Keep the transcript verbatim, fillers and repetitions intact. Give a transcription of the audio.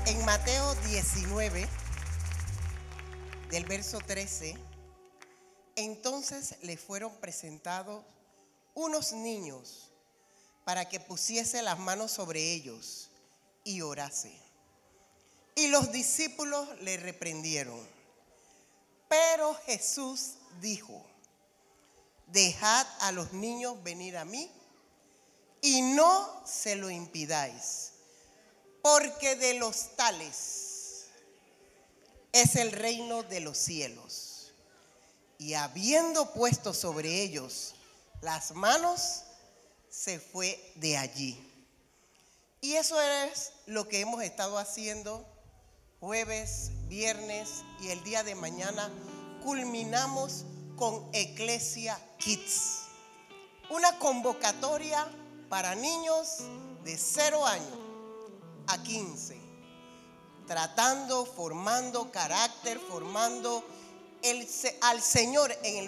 En Mateo diecinueve, del verso trece, entonces le fueron presentados unos niños para que pusiese las manos sobre ellos y orase. Y los discípulos le reprendieron. Pero Jesús dijo: dejad a los niños venir a mí y no se lo impidáis, porque de los tales es el reino de los cielos. Y habiendo puesto sobre ellos las manos, se fue de allí. Y eso es lo que hemos estado haciendo jueves, viernes, y el día de mañana culminamos con Eclesia Kids, una convocatoria para niños de cero años a quince, tratando, formando carácter, formando el, al Señor en el